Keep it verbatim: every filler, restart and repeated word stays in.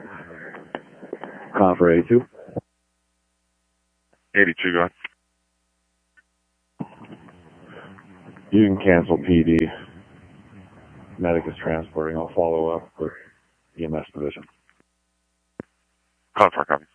Call for eighty-two. eighty-two, go ahead. You can cancel P D. Medic is transporting. I'll follow up with E M S division. Call for a copy.